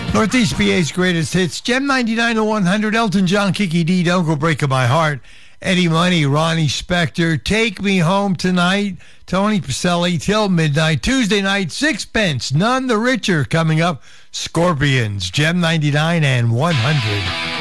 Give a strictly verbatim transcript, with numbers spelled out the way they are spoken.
Northeast P A's greatest hits, Gem ninety-nine to one hundred, Elton John, Kiki D, Don't Go Breaking My Heart, Eddie Money, Ronnie Spector, Take Me Home Tonight, Tony Pacelli, Till Midnight, Tuesday night, Sixpence, None the Richer coming up, Scorpions, Gem ninety-nine and one hundred.